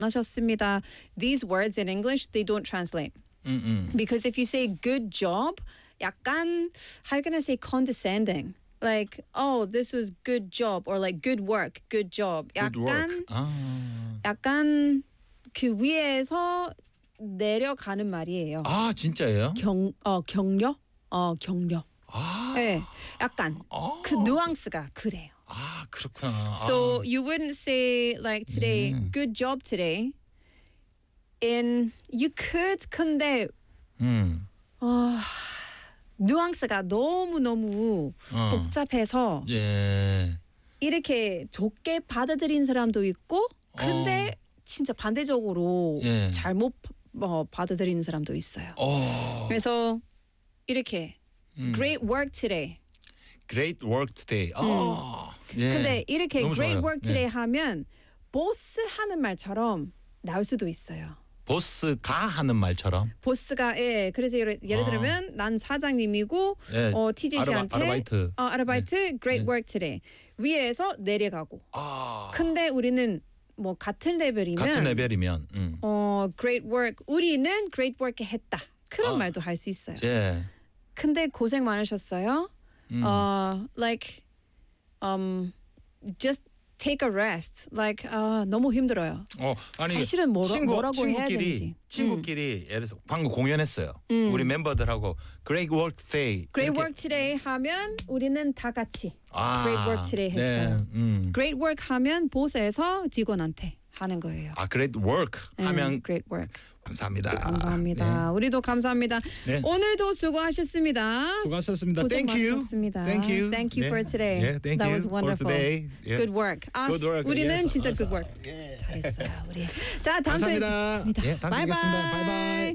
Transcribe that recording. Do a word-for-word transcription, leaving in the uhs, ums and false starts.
하셨습니다. These words in English, they don't translate. 음, 음. Because if you say good job, 약간, how can I say condescending? Like, oh, this was good job, or like good work, good job. Good 약간, work. 아. 약간 그 위에서 내려가는 말이에요. 아, 진짜예요? 경, 어, 격려? 어, 격려. 아. 네, 약간 아. 그 뉘앙스가 그래요. 아, 그렇구나. So 아. you wouldn't say like today, 음. good job today. In you could, 근데 음. 어, 뉘앙스가 너무 너무 어. 복잡해서 예. 이렇게 좋게 받아들인 사람도 있고, 근데 진짜 반대적으로 예. 잘못 어, 받아들이는 사람도 있어요. 어. 그래서 이렇게 음. great work today. Great work today. 아. 예. 근데 이렇게 너무 great 좋아요. work today 예. 하면 보스 하는 말처럼 나올 수도 있어요. 보스가 하는 말처럼. 보스가 예 그래서 예를, 예를 아. 들면 난 사장님이고 예. 어 티제 씨한테 아르바, 아르바이트. 어, 아르바이트 great 예. work today 위에서 내려가고. 아. 근데 우리는 뭐 같은 레벨이면 같은 레벨이면. 음. 어 great work 우리는 great work 했다 그런 아. 말도 할 수 있어요. 예. 근데 고생 많으셨어요. 음. 어 like um just take a rest. Like 아 너무 힘들어요. 어, 아니 사실은 뭐라, 친구, 뭐라고 해야 친구끼리 되는지. 친구끼리 예를 들어서 방금 공연했어요. 음. 우리 멤버들하고 Great Work Today. Great 이렇게. work today 하면 우리는 다 같이 아, Great Work Today 했어요. 네, 음. Great work 하면 보스에서 직원한테 하는 거예요. 아, Great Work 네, 하면 Great work. 감사합니다. 감사합니다. 우리도 감사합니다. 네. 오늘도 수고하셨습니다. 네. 수고하셨습니다. 고생 Thank you. 많으셨습니다. Thank you. Thank you 네. for today. Yeah, thank That you was wonderful. for today. Yeah. Good work. 아, Good work. 우리는 Yes. 진짜 good awesome. work. Yeah. 잘했어요, 우리. 자, 다음 주에 감사합니다. 뵙겠습니다. 예, 다음 주에 뵙겠습니다. 바이바이.